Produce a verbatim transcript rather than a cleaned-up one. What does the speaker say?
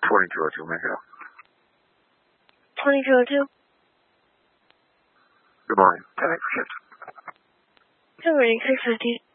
twenty-two oh two, make it up. twenty-two oh two? Good morning. ten eight for shift. Good morning, six fifty.